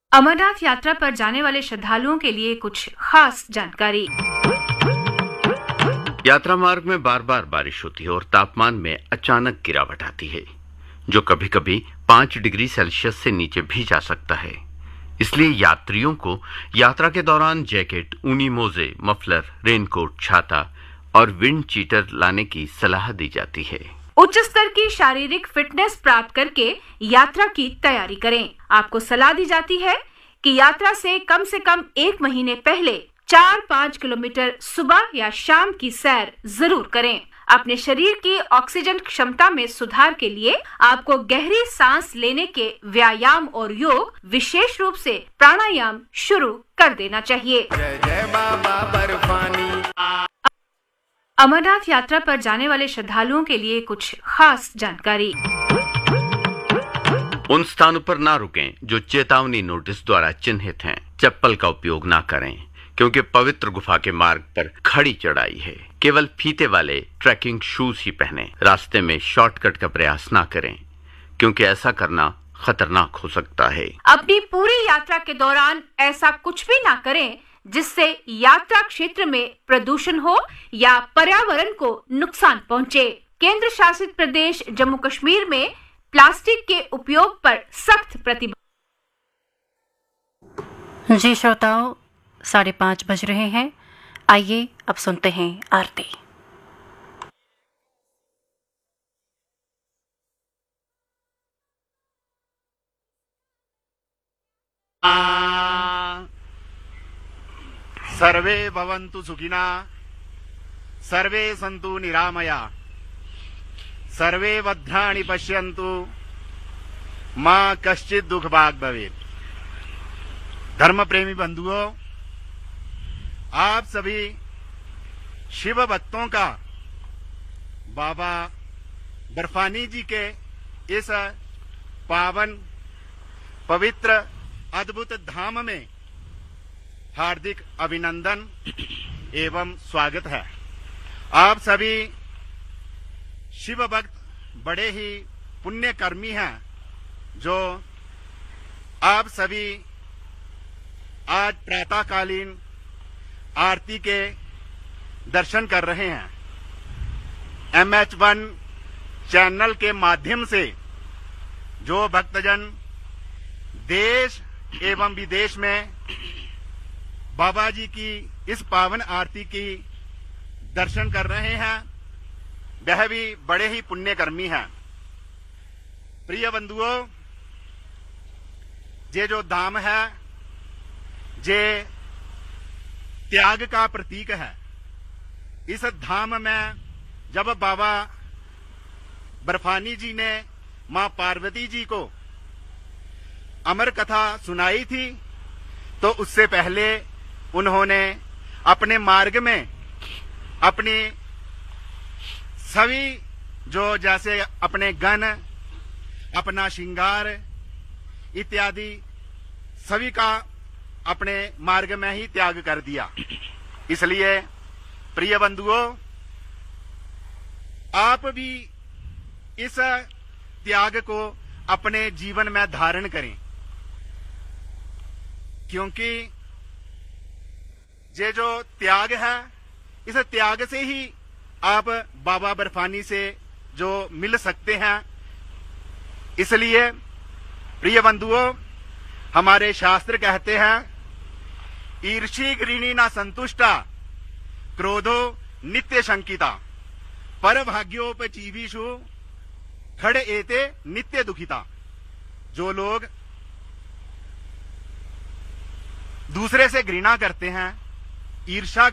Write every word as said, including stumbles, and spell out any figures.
अमरनाथ यात्रा पर जाने वाले श्रद्धालुओं के लिए कुछ खास जानकारी। यात्रा मार्ग में बार बार बारिश होती है और तापमान में अचानक गिरावट आती है, जो कभी कभी पाँच डिग्री सेल्सियस से नीचे भी जा सकता है। इसलिए यात्रियों को यात्रा के दौरान जैकेट, ऊनी मोजे, मफलर, रेनकोट, छाता और विंड चीटर लाने की सलाह दी जाती है। उच्च स्तर की शारीरिक फिटनेस प्राप्त करके यात्रा की तैयारी करें। आपको सलाह दी जाती है कि यात्रा से कम से कम एक महीने पहले चार पाँच किलोमीटर सुबह या शाम की सैर जरूर करें। अपने शरीर की ऑक्सीजन क्षमता में सुधार के लिए आपको गहरी सांस लेने के व्यायाम और योग, विशेष रूप से प्राणायाम शुरू कर देना चाहिए। जय जय बाबा बर्फानी। अमरनाथ यात्रा पर जाने वाले श्रद्धालुओं के लिए कुछ खास जानकारी। उन स्थानों पर ना रुकें जो चेतावनी नोटिस द्वारा चिन्हित हैं। चप्पल का उपयोग ना करें, क्योंकि पवित्र गुफा के मार्ग पर खड़ी चढ़ाई है। केवल फीते वाले ट्रैकिंग शूज ही पहनें। रास्ते में शॉर्टकट का प्रयास ना करें, क्योंकि ऐसा करना खतरनाक हो सकता है। अपनी पूरी यात्रा के दौरान ऐसा कुछ भी ना करें जिससे यात्रा क्षेत्र में प्रदूषण हो या पर्यावरण को नुकसान पहुंचे। केंद्र शासित प्रदेश जम्मू कश्मीर में प्लास्टिक के उपयोग पर सख्त प्रतिबंध। जी श्रोताओं, साढ़े पाँच बज रहे हैं। आइए अब सुनते हैं आरती। सर्वे भवन्तु सुखिना, सर्वे सन्तु निरामया, सर्वे भद्राणि पश्यन्तु, मा कश्चित् दुख भाग् भवेत्। धर्म प्रेमी बंधुओं, आप सभी शिव भक्तों का बाबा बर्फानी जी के इस पावन पवित्र अद्भुत धाम में हार्दिक अभिनंदन एवं स्वागत है। आप सभी शिव भक्त बड़े ही पुण्यकर्मी हैं, जो आप सभी आज प्रातःकालीन आरती के दर्शन कर रहे हैं। एम एच वन चैनल के माध्यम से जो भक्तजन देश एवं विदेश में बाबा जी की इस पावन आरती की दर्शन कर रहे हैं, वह भी बड़े ही पुण्यकर्मी हैं। प्रिय बंधुओं, ये जो धाम है, ये त्याग का प्रतीक है। इस धाम में जब बाबा बर्फानी जी ने मां पार्वती जी को अमर कथा सुनाई थी, तो उससे पहले उन्होंने अपने मार्ग में अपनी सभी जो जैसे अपने गन, अपना श्रृंगार इत्यादि सभी का अपने मार्ग में ही त्याग कर दिया। इसलिए प्रिय बंधुओं, आप भी इस त्याग को अपने जीवन में धारण करें, क्योंकि ये जो त्याग है, इस त्याग से ही आप बाबा बर्फानी से जो मिल सकते हैं। इसलिए प्रिय बंधुओं, हमारे शास्त्र कहते हैं, ईर्षी घृणी ना संतुष्टा, क्रोधो नित्य शंकिता, पर भाग्योपजीवीषु खड़े एते नित्य दुखिता। जो लोग दूसरे से घृणा करते हैं, ईर्षा